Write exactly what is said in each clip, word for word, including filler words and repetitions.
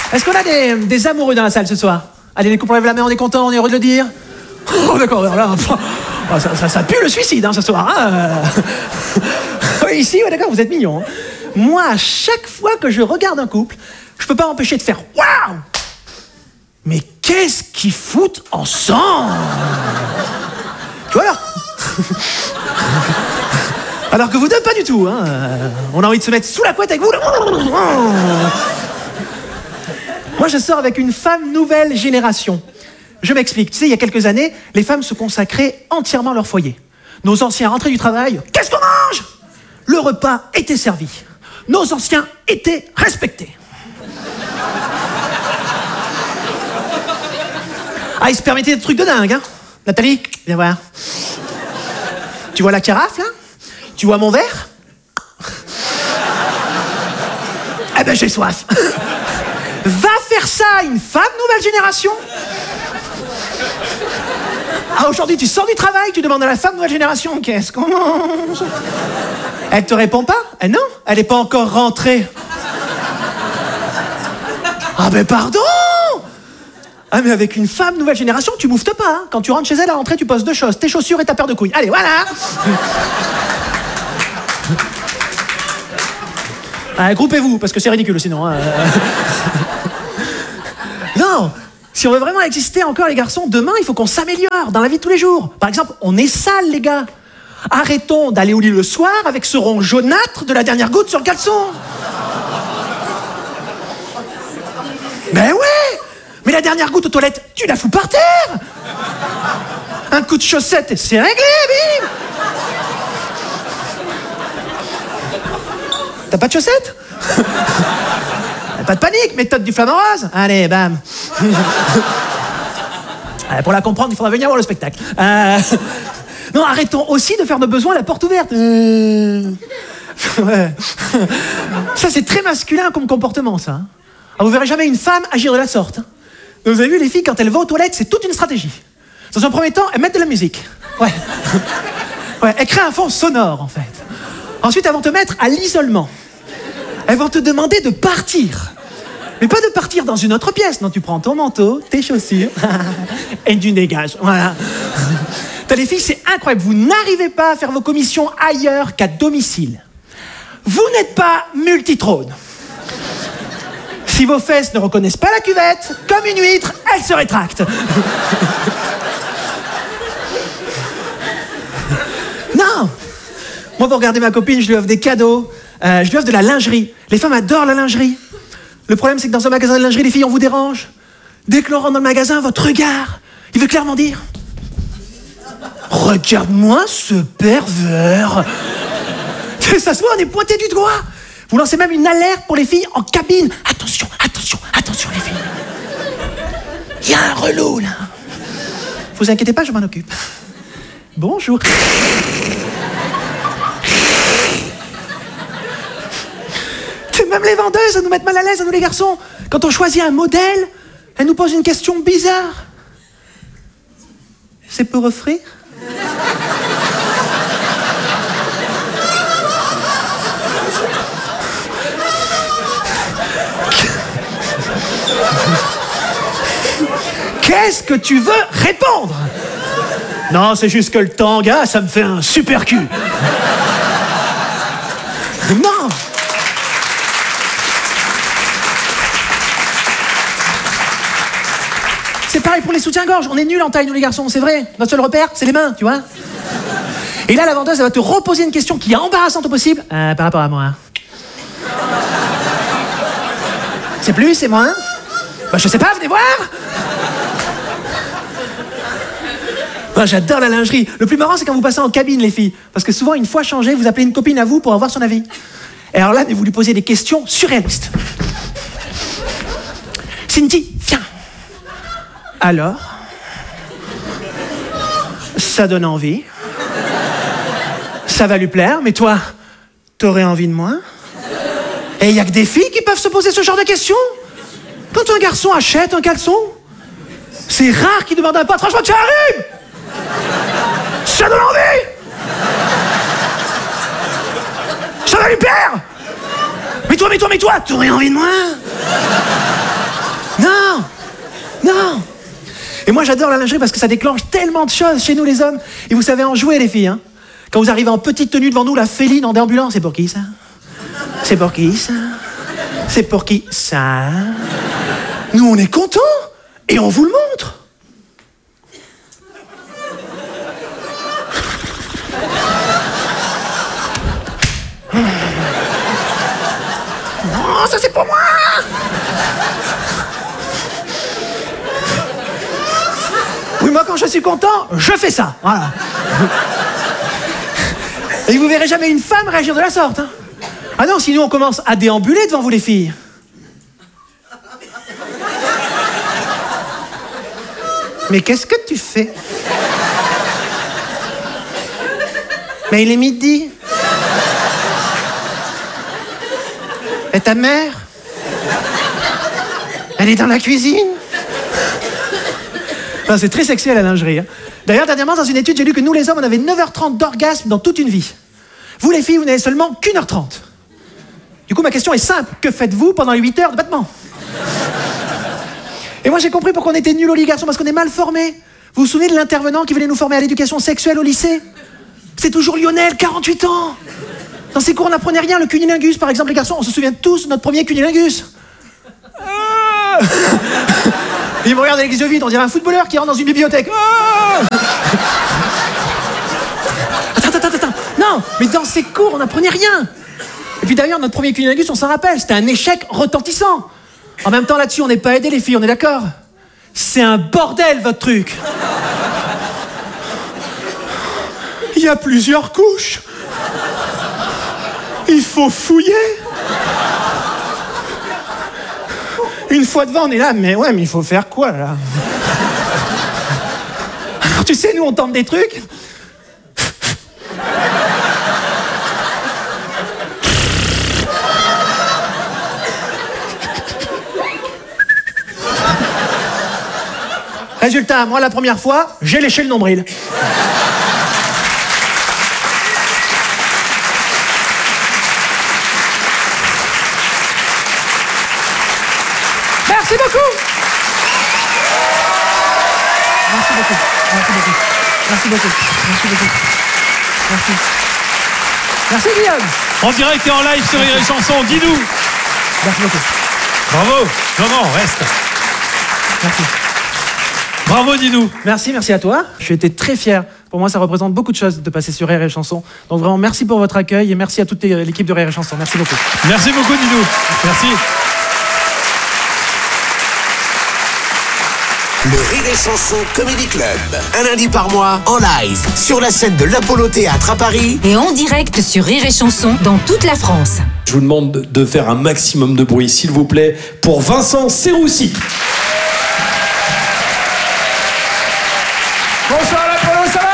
Est-ce qu'on a des, des amoureux dans la salle ce soir? Allez, les couples, on lève la main, on est content, on est heureux de le dire. Oh, d'accord, alors là, oh, ça, ça, ça pue le suicide hein, ce soir. Hein. Oui, ici, ouais, d'accord, vous êtes mignons. Hein. Moi, à chaque fois que je regarde un couple, je peux pas m'empêcher de faire waouh! Mais qu'est-ce qu'ils foutent ensemble? Tu vois là? Alors que vous deux, pas du tout. Hein. On a envie de se mettre sous la couette avec vous. Moi, je sors avec une femme nouvelle génération. Je m'explique. Tu sais, il y a quelques années, les femmes se consacraient entièrement à leur foyer. Nos anciens rentraient du travail. Qu'est-ce qu'on mange? Le repas était servi. Nos anciens étaient respectés. Ah, ils se permettaient des trucs de dingue, hein. Nathalie, viens voir. Tu vois la carafe, là? Tu vois mon verre? Eh ben, j'ai soif. Va faire ça à une femme nouvelle génération? Ah, aujourd'hui, tu sors du travail, tu demandes à la femme nouvelle génération, qu'est-ce qu'on mange? Elle te répond pas? Eh non, elle n'est pas encore rentrée. Ah ben pardon! Ah mais avec une femme nouvelle génération, tu mouftes pas. Hein. Quand tu rentres chez elle à l'entrée, tu poses deux choses, tes chaussures et ta paire de couilles. Allez, voilà. Ah, groupez-vous, parce que c'est ridicule sinon. Hein. Non, si on veut vraiment exister encore les garçons, demain il faut qu'on s'améliore dans la vie de tous les jours. Par exemple, on est sale les gars. Arrêtons d'aller au lit le soir avec ce rond jaunâtre de la dernière goutte sur le caleçon. Mais ouais! Mais la dernière goutte aux toilettes, tu la fous par terre! Un coup de chaussette et c'est réglé, bim! T'as pas de chaussettes? Pas de panique, méthode du flamant rose. Allez, bam. Pour la comprendre, il faudra venir voir le spectacle. Euh... Non, arrêtons aussi de faire nos besoins à la porte ouverte. Euh... Ouais. Ça, c'est très masculin comme comportement, ça. Alors, vous verrez jamais une femme agir de la sorte. Vous avez vu, les filles, quand elles vont aux toilettes, c'est toute une stratégie. Dans un premier temps, elles mettent de la musique. Ouais. Ouais, elles créent un fond sonore, en fait. Ensuite, elles vont te mettre à l'isolement. Elles vont te demander de partir. Mais pas de partir dans une autre pièce. Non, tu prends ton manteau, tes chaussures, et tu dégages. Voilà. T'as les filles, c'est incroyable. Vous n'arrivez pas à faire vos commissions ailleurs qu'à domicile. Vous n'êtes pas multitrône. Si vos fesses ne reconnaissent pas la cuvette, comme une huître, elles se rétractent. Non. Moi, pour regarder ma copine, je lui offre des cadeaux. Euh, je lui offre de la lingerie. Les femmes adorent la lingerie. Le problème, c'est que dans un magasin de lingerie, les filles, on vous dérange. Dès que l'on rentre dans le magasin, votre regard, il veut clairement dire « Regarde-moi ce pervers !» Ça se voit, on est pointé du doigt. Vous lancez même une alerte pour les filles en cabine. Attention, attention, attention les filles. Il y a un relou, là. Vous inquiétez pas, je m'en occupe. Bonjour. Même les vendeuses, elles nous mettent mal à l'aise, à nous les garçons. Quand on choisit un modèle, elles nous posent une question bizarre. C'est pour offrir? Qu'est-ce que tu veux répondre? Non, c'est juste que le tanga, ça me fait un super cul. Non. C'est pareil pour les soutiens-gorge. On est nuls en taille, nous les garçons, c'est vrai. Notre seul repère, c'est les mains, tu vois. Et là, la vendeuse, elle va te reposer une question qui est embarrassante au possible. Euh, par rapport à moi. C'est plus, c'est moins? Bah, je sais pas, venez voir. Moi, j'adore la lingerie. Le plus marrant, c'est quand vous passez en cabine, les filles. Parce que souvent, une fois changé, vous appelez une copine à vous pour avoir son avis. Et alors là, vous lui posez des questions surréalistes. Cindy, viens. Alors, ça donne envie. Ça va lui plaire, mais toi, t'aurais envie de moi? Et il n'y a que des filles qui peuvent se poser ce genre de questions. Quand un garçon achète un caleçon, c'est rare qu'il demande à un pote, franchement, tu arrives? Ça donne envie? Ça va lui plaire? Mais toi, mais toi, mais toi, t'aurais envie de moi? Non. Et moi, j'adore la lingerie parce que ça déclenche tellement de choses chez nous, les hommes. Et vous savez en jouer, les filles. Hein. Quand vous arrivez en petite tenue devant nous, la féline en déambulant, c'est pour qui, ça? C'est pour qui, ça? C'est pour qui, ça? Nous, on est contents et on vous le montre. Oh, ça, c'est pour moi! Oui, moi, quand je suis content, je fais ça. Voilà. Et vous verrez jamais une femme réagir de la sorte. Hein. Ah non, sinon on commence à déambuler devant vous, les filles. Mais qu'est-ce que tu fais? Mais il est midi. Et ta mère? Elle est dans la cuisine. Non, c'est très sexuel la lingerie. Hein. D'ailleurs, dernièrement, dans une étude, j'ai lu que nous, les hommes, on avait neuf heures trente d'orgasme dans toute une vie. Vous, les filles, vous n'avez seulement qu'une heure trente. Du coup, ma question est simple. Que faites-vous pendant les huit heures de battement? Et moi, j'ai compris pourquoi on était nuls au lit, garçons, parce qu'on est mal formés. Vous vous souvenez de l'intervenant qui voulait nous former à l'éducation sexuelle au lycée? C'est toujours Lionel, quarante-huit ans. Dans ses cours, on n'apprenait rien. Le cunilingus, par exemple, les garçons, on se souvient tous de notre premier cunilingus. Ah il me regarde avec les yeux vides, on dirait un footballeur qui rentre dans une bibliothèque. Ah attends, attends, attends. Non, mais dans ces cours, on n'apprenait rien. Et puis d'ailleurs, notre premier cunilingus, on s'en rappelle, c'était un échec retentissant. En même temps, là-dessus, on n'est pas aidés, les filles, on est d'accord? C'est un bordel, votre truc. Il y a plusieurs couches. Il faut fouiller. Une fois devant, on est là, mais ouais, mais il faut faire quoi, là? Alors, tu sais, nous, on tente des trucs. Résultat, moi, la première fois, j'ai léché le nombril. Merci beaucoup. Merci beaucoup. Merci beaucoup. Merci beaucoup. Merci beaucoup. Merci. Merci Guillaume. En direct et en live sur Rire et Chanson, dis-nous. Merci beaucoup. Bravo. Non, non, reste. Merci. Bravo, dis-nous. Merci, merci à toi. J'ai été très fier. Pour moi, ça représente beaucoup de choses de passer sur Rire et Chanson. Donc vraiment, merci pour votre accueil et merci à toute l'équipe de Rire et Chanson. Merci beaucoup. Merci beaucoup, dis-nous. Merci. Le Rire et Chanson Comedy Club, un lundi par mois, en live, sur la scène de l'Apollo Théâtre à Paris. Et en direct sur Rire et Chanson dans toute la France. Je vous demande de faire un maximum de bruit, s'il vous plaît, pour Vincent Serroussi. Bonsoir l'Apollo, ça va?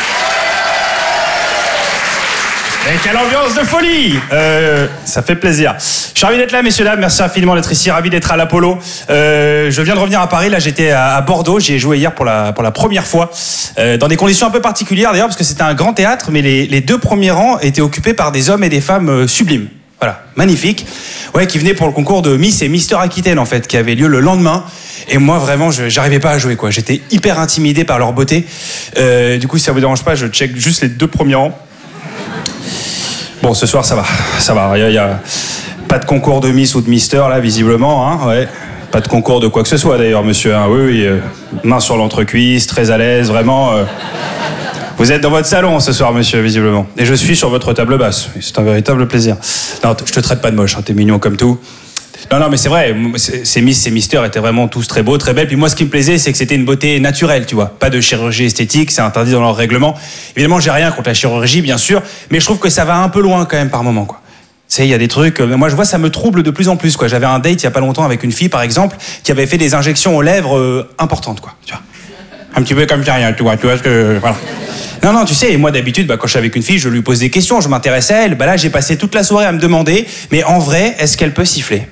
Et quelle ambiance de folie! euh, Ça fait plaisir. Je suis ravi d'être là, messieurs, dames. Merci infiniment d'être ici. Ravi d'être à l'Apollo. Euh, je viens de revenir à Paris. Là, j'étais à, à Bordeaux. J'y ai joué hier pour la, pour la première fois. Euh, dans des conditions un peu particulières, d'ailleurs, parce que c'était un grand théâtre, mais les, les deux premiers rangs étaient occupés par des hommes et des femmes euh, sublimes. Voilà, magnifique. Ouais, qui venaient pour le concours de Miss et Mister Aquitaine, en fait, qui avait lieu le lendemain. Et moi, vraiment, je j'arrivais pas à jouer, quoi. J'étais hyper intimidé par leur beauté. Euh, du coup, si ça vous dérange pas, je check juste les deux premiers rangs. Bon, ce soir, ça va. Ça va. Il y, y a pas de concours de Miss ou de Mister, là, visiblement. Hein, ouais. Pas de concours de quoi que ce soit, d'ailleurs, monsieur. Hein. Oui, oui. Euh, main sur l'entrecuisse, très à l'aise, vraiment. Euh... Vous êtes dans votre salon ce soir, monsieur, visiblement. Et je suis sur votre table basse. C'est un véritable plaisir. Non, je te traite pas de moche. Hein. T'es mignon comme tout. Non, non, mais c'est vrai, ces Miss, ces Mister étaient vraiment tous très beaux, très belles. Puis moi, ce qui me plaisait, c'est que c'était une beauté naturelle, tu vois. Pas de chirurgie esthétique, c'est interdit dans leur règlement. Évidemment, j'ai rien contre la chirurgie, bien sûr, mais je trouve que ça va un peu loin quand même par moment, quoi. Tu sais, il y a des trucs, moi je vois, ça me trouble de plus en plus, quoi. J'avais un date il y a pas longtemps avec une fille, par exemple, qui avait fait des injections aux lèvres euh, importantes, quoi, tu vois. Un petit peu comme ça, rien, tu vois, tu vois ce que... Voilà. Non, non, tu sais, moi d'habitude, bah, quand je suis avec une fille, je lui pose des questions, je m'intéresse à elle. Bah là, j'ai passé toute la soirée à me demander, mais en vrai, est-ce qu'elle peut siffler?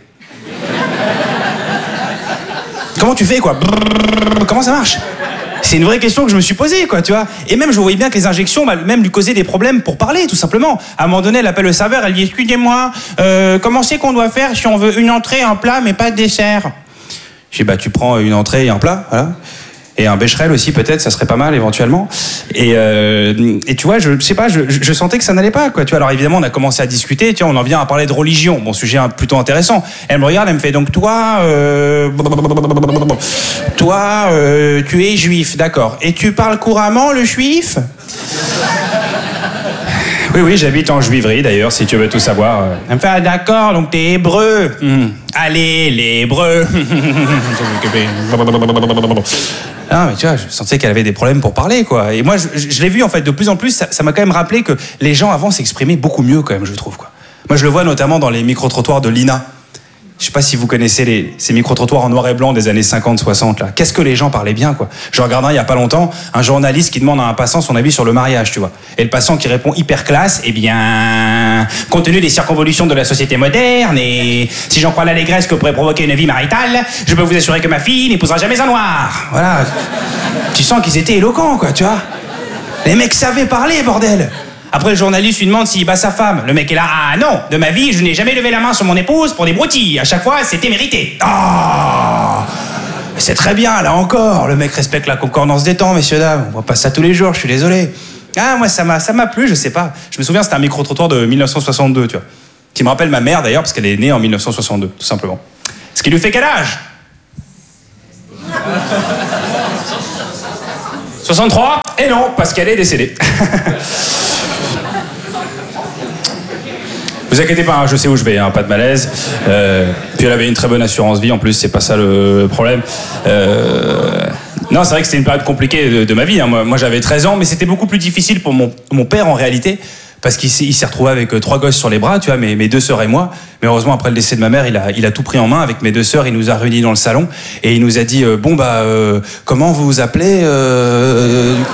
Comment tu fais, quoi? Brrr, comment ça marche? C'est une vraie question que je me suis posée, quoi, tu vois. Et même, je voyais bien que les injections, bah, même lui causaient des problèmes pour parler, tout simplement. À un moment donné, elle appelle le serveur, elle dit, excusez-moi, euh, comment c'est qu'on doit faire si on veut une entrée, un plat, mais pas de dessert? Je dis, bah, tu prends une entrée et un plat, voilà. Et un bécherel aussi, peut-être, ça serait pas mal, éventuellement. Et, euh, et tu vois, je, je sais pas, je, je sentais que ça n'allait pas, quoi. Tu vois, alors évidemment, on a commencé à discuter, tu vois, on en vient à parler de religion. Bon, sujet plutôt intéressant. Elle me regarde, elle me fait, donc toi, euh, toi, euh, tu es juif, d'accord. Et tu parles couramment le juif? Oui, oui, j'habite en juiverie d'ailleurs, si tu veux tout savoir. Elle me fait, ah, d'accord, donc t'es hébreu. Mmh. Allez, les hébreux. Ah, mais tu vois, je sentais qu'elle avait des problèmes pour parler, quoi. Et moi, je, je l'ai vu, en fait, de plus en plus, ça, ça m'a quand même rappelé que les gens avant s'exprimaient beaucoup mieux, quand même, je trouve, quoi. Moi, je le vois notamment dans les micro-trottoirs de l'I N A. Je sais pas si vous connaissez les, ces micro-trottoirs en noir et blanc des années cinquante soixante, là. Qu'est-ce que les gens parlaient bien, quoi. Je regardais il y a pas longtemps un journaliste qui demande à un passant son avis sur le mariage, tu vois. Et le passant qui répond hyper classe, eh bien, compte tenu des circonvolutions de la société moderne et si j'en crois l'allégresse que pourrait provoquer une vie maritale, je peux vous assurer que ma fille n'épousera jamais un noir. Voilà. Tu sens qu'ils étaient éloquents, quoi, tu vois. Les mecs savaient parler, bordel. Après, le journaliste lui demande s'il bat sa femme. Le mec est là, ah non, de ma vie, je n'ai jamais levé la main sur mon épouse pour des broutilles. À chaque fois, c'était mérité. Ah, c'est très bien, là encore. Le mec respecte la concordance des temps, messieurs, dames. On voit pas ça tous les jours, je suis désolé. Ah, moi, ça m'a, ça m'a plu, je sais pas. Je me souviens, c'était un micro-trottoir de mille neuf cent soixante-deux, tu vois. Qui me rappelle ma mère, d'ailleurs, parce qu'elle est née en mille neuf cent soixante-deux, tout simplement. Ce qui lui fait quel âge? soixante-trois? Et non, parce qu'elle est décédée. Vous inquiétez pas, hein, je sais où je vais, hein, pas de malaise. Euh, puis elle avait une très bonne assurance vie en plus, c'est pas ça le problème. Euh, non, c'est vrai que c'était une période compliquée de, de ma vie. Hein. Moi, moi j'avais treize ans, mais c'était beaucoup plus difficile pour mon, mon père en réalité, parce qu'il s'est, il s'est retrouvé avec trois gosses sur les bras, tu vois, mes, mes deux sœurs et moi. Mais heureusement, après le décès de ma mère, il a, il a tout pris en main avec mes deux sœurs. Il nous a réunis dans le salon et il nous a dit euh, bon bah euh, comment vous vous appelez euh, du coup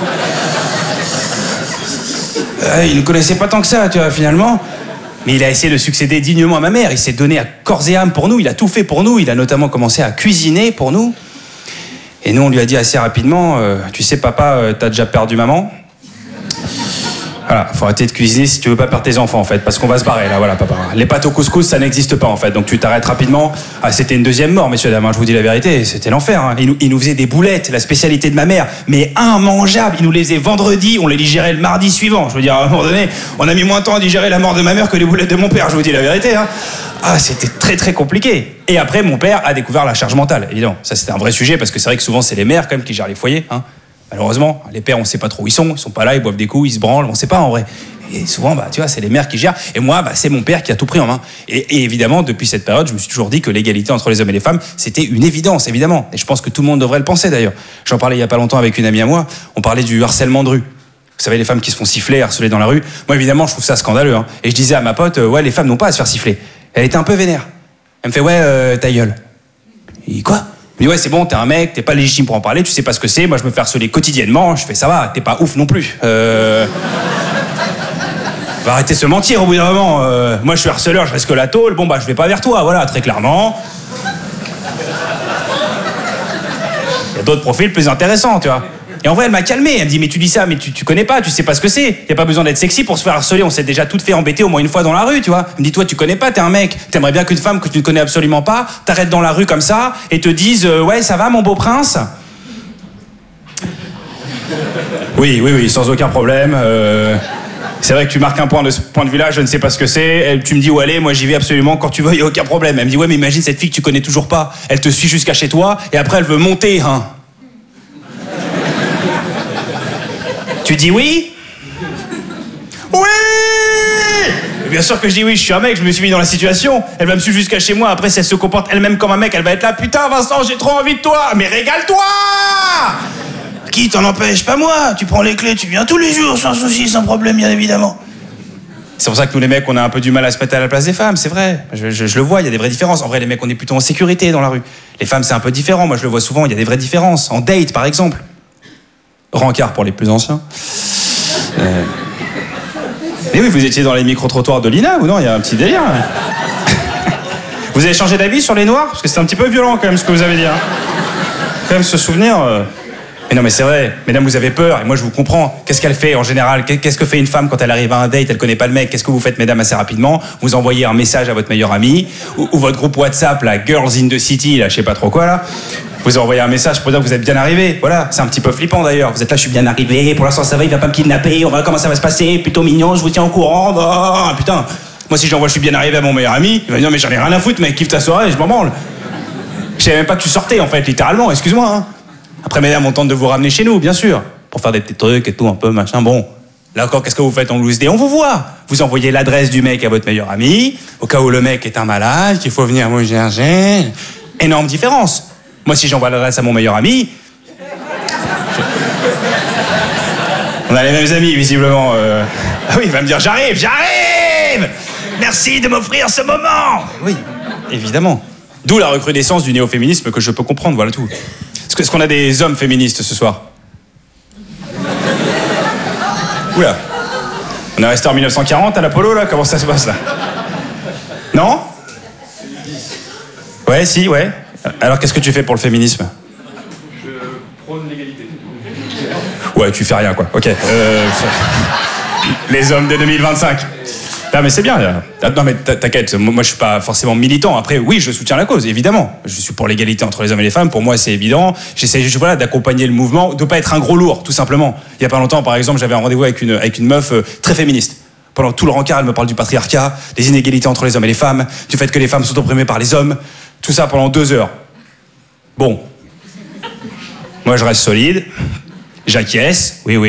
euh, Il ne connaissait pas tant que ça, tu vois, finalement. Mais il a essayé de succéder dignement à ma mère. Il s'est donné à corps et âme pour nous. Il a tout fait pour nous. Il a notamment commencé à cuisiner pour nous. Et nous, on lui a dit assez rapidement, euh, tu sais, papa, euh, t'as déjà perdu maman. Voilà, faut arrêter de cuisiner si tu veux pas perdre tes enfants, en fait, parce qu'on va se barrer, là, voilà, papa. Les pâtes au couscous, ça n'existe pas, en fait, donc tu t'arrêtes rapidement. Ah, c'était une deuxième mort, messieurs, dames, hein, je vous dis la vérité, c'était l'enfer. Hein. Il, nous, il nous faisait des boulettes, la spécialité de ma mère, mais immangeables. Il nous les faisait vendredi, on les digérait le mardi suivant. Je veux dire, à un moment donné, on a mis moins de temps à digérer la mort de ma mère que les boulettes de mon père, je vous dis la vérité. Hein. Ah, c'était très, très compliqué. Et après, mon père a découvert la charge mentale, évidemment. Ça, c'était un vrai sujet, parce que c'est vrai que souvent, c'est les mères, quand même, qui gèrent les foyers, hein. Malheureusement, les pères, on sait pas trop où ils sont, ils sont pas là, ils boivent des coups, ils se branlent, on sait pas en vrai. Et souvent, bah, tu vois, c'est les mères qui gèrent. Et moi, bah, c'est mon père qui a tout pris en main. Et, et évidemment, depuis cette période, je me suis toujours dit que l'égalité entre les hommes et les femmes, c'était une évidence, évidemment. Et je pense que tout le monde devrait le penser, d'ailleurs. J'en parlais il y a pas longtemps avec une amie à moi. On parlait du harcèlement de rue. Vous savez, les femmes qui se font siffler, harceler dans la rue. Moi, évidemment, je trouve ça scandaleux. Hein. Et je disais à ma pote, euh, ouais, les femmes n'ont pas à se faire siffler. Elle était un peu vénère. Elle me fait, ouais, euh, ta gueule. Et quoi? Je me dis, ouais, c'est bon, t'es un mec, t'es pas légitime pour en parler, tu sais pas ce que c'est. Moi, je me fais harceler quotidiennement. Je fais, ça va, t'es pas ouf non plus. Euh... Va arrêter de se mentir au bout d'un moment. Euh, moi, je suis harceleur, je risque la tôle. Bon, bah, je vais pas vers toi, voilà, très clairement. Il y a d'autres profils plus intéressants, tu vois. Et en vrai, elle m'a calmé. Elle me dit, mais tu dis ça, mais tu, tu connais pas, tu sais pas ce que c'est. Y a pas besoin d'être sexy pour se faire harceler. On s'est déjà toutes fait embêter au moins une fois dans la rue, tu vois. Elle me dit, toi, tu connais pas, t'es un mec. T'aimerais bien qu'une femme que tu ne connais absolument pas t'arrête dans la rue comme ça et te dise, euh, ouais, ça va, mon beau prince? Oui, oui, oui, sans aucun problème. Euh... C'est vrai que tu marques un point de ce point de vue-là, je ne sais pas ce que c'est. Elle, tu me dis où aller, moi j'y vais absolument quand tu veux, il n'y a aucun problème. Elle me dit, ouais, mais imagine cette fille que tu connais toujours pas. Elle te suit jusqu'à chez toi et après elle veut monter, hein. Tu dis oui? Oui! Et bien sûr que je dis oui, je suis un mec, je me suis mis dans la situation. Elle va me suivre jusqu'à chez moi, après si elle se comporte elle-même comme un mec, elle va être là, putain Vincent, j'ai trop envie de toi, mais régale-toi! Qui t'en empêche? Pas moi. Tu prends les clés, tu viens tous les jours, sans souci, sans problème, bien évidemment. C'est pour ça que nous les mecs, on a un peu du mal à se mettre à la place des femmes, c'est vrai. Je, je, je le vois, il y a des vraies différences. En vrai, les mecs, on est plutôt en sécurité dans la rue. Les femmes, c'est un peu différent. Moi, je le vois souvent, il y a des vraies différences. En date, par exemple. Rencard pour les plus anciens. Euh... Mais oui, vous étiez dans les micro-trottoirs de l'I N A, ou non? Il y a un petit délire. Vous avez changé d'avis sur les noirs? Parce que c'est un petit peu violent, quand même, ce que vous avez dit. Hein. Quand même, se souvenir... Euh... Mais non, mais c'est vrai. Mesdames, vous avez peur, et moi je vous comprends. Qu'est-ce qu'elle fait en général? Qu'est-ce que fait une femme quand elle arrive à un date, elle connaît pas le mec? Qu'est-ce que vous faites, mesdames, assez rapidement? Vous envoyez un message à votre meilleur ami, ou, ou votre groupe WhatsApp, la Girls in the City, là, je sais pas trop quoi, là. Vous envoyez un message pour dire que vous êtes bien arrivé. Voilà, c'est un petit peu flippant d'ailleurs. Vous êtes là, je suis bien arrivé, pour l'instant ça va, il va pas me kidnapper, on va voir comment ça va se passer, plutôt mignon, je vous tiens au courant. Oh, putain. Moi, si j'envoie je suis bien arrivé à mon meilleur ami, il va me dire, mais j'en ai rien à foutre, mec, kiffe ta soirée, je m'en branle. Je savais même pas que tu sortais, en fait, littéralement, excuse-moi, hein. Après, mesdames, on tente de vous ramener chez nous, bien sûr, pour faire des petits trucs et tout, un peu, machin, bon. Là encore, qu'est-ce que vous faites en loose day? On vous voit. Vous envoyez l'adresse du mec à votre meilleur ami, au cas où le mec est un malade, qu'il faut venir vous chercher. Énorme différence. Moi, si j'envoie l'adresse à mon meilleur ami... Je... On a les mêmes amis, visiblement. Euh... Ah oui, il va me dire, j'arrive, j'arrive! Merci de m'offrir ce moment! Oui, évidemment. D'où la recrudescence du néo-féminisme que je peux comprendre, voilà tout. Est-ce qu'on a des hommes féministes ce soir? Oula. On est resté en mille neuf cent quarante à l'Apollo, là? Comment ça se passe, là? Non? Ouais, si, ouais. Alors, qu'est-ce que tu fais pour le féminisme? Je prône l'égalité. Ouais, tu fais rien, quoi. Ok. Euh... Les hommes de deux mille vingt-cinq. Non, mais c'est bien. Là. Non, mais t'inquiète, moi je suis pas forcément militant. Après, oui, je soutiens la cause, évidemment. Je suis pour l'égalité entre les hommes et les femmes. Pour moi, c'est évident. J'essaie juste voilà, d'accompagner le mouvement, de pas être un gros lourd, tout simplement. Il y a pas longtemps, par exemple, j'avais un rendez-vous avec une, avec une meuf euh, très féministe. Pendant tout le rencard, elle me parle du patriarcat, des inégalités entre les hommes et les femmes, du fait que les femmes sont opprimées par les hommes. Tout ça pendant deux heures. Bon. Moi, je reste solide. J'acquiesce. Oui, oui.